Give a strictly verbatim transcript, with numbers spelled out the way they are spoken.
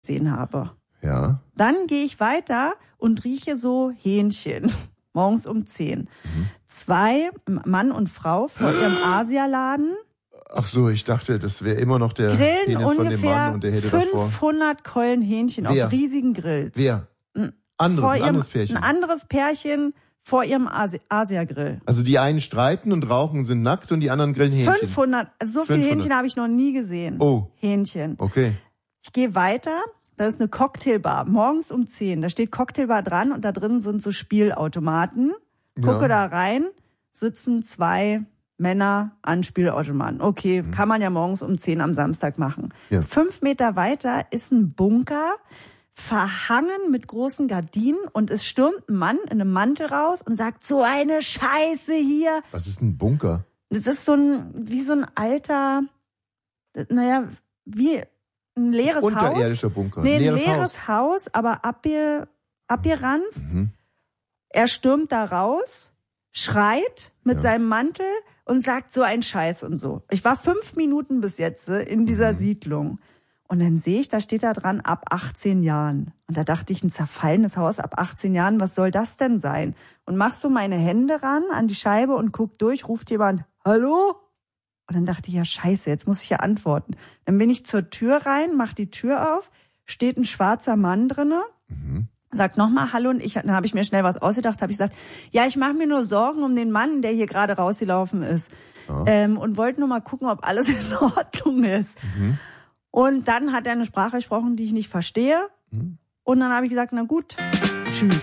gesehen habe. Ja. Dann gehe ich weiter und rieche so Hähnchen. Morgens um zehn. Mhm. Zwei, Mann und Frau, vor ihrem Asialaden. Ach so, ich dachte, das wäre immer noch der Grillen Penis von dem Mann und der hätte davor. fünfhundert Keulen Hähnchen Wer? auf riesigen Grills. Wer? Andere, vor ein ihrem, anderes Pärchen. Ein anderes Pärchen vor ihrem Asi- Asia-Grill. Also die einen streiten und rauchen, sind nackt und die anderen grillen Hähnchen. fünfhundert, also so viele Hähnchen habe ich noch nie gesehen. Oh. Hähnchen. Okay. Ich gehe weiter. Da ist eine Cocktailbar, morgens um zehn. Da steht Cocktailbar dran und da drin sind so Spielautomaten. Gucke Ja. da rein, sitzen zwei Männer an Spielautomaten. Okay, mhm. kann man ja morgens um zehn am Samstag machen. Ja. Fünf Meter weiter ist ein Bunker, verhangen mit großen Gardinen und es stürmt ein Mann in einem Mantel raus und sagt, so eine Scheiße hier. Was ist ein Bunker? Das ist so ein, wie so ein alter, naja, wie ein leeres Haus. Unterirdischer Bunker. Nee, ein leeres, leeres Haus, Haus aber abge, abgeranzt. Mhm. Er stürmt da raus, schreit mit Ja. seinem Mantel und sagt so ein Scheiß und so. Ich war fünf Minuten bis jetzt in dieser mhm. Siedlung. Und dann sehe ich, da steht da dran, ab achtzehn Jahren. Und da dachte ich, ein zerfallenes Haus ab achtzehn Jahren, was soll das denn sein? Und mach so meine Hände ran an die Scheibe und guck durch, ruft jemand, hallo? Und dann dachte ich, ja scheiße, jetzt muss ich ja antworten. Dann bin ich zur Tür rein, mach die Tür auf, steht ein schwarzer Mann drinne, mhm. sagt nochmal Hallo und ich, dann habe ich mir schnell was ausgedacht, habe ich gesagt, ja, ich mache mir nur Sorgen um den Mann, der hier gerade rausgelaufen ist. Ja. Ähm, und wollte nur mal gucken, ob alles in Ordnung ist. Mhm. Und dann hat er eine Sprache gesprochen, die ich nicht verstehe. Mhm. Und dann habe ich gesagt, na gut, tschüss.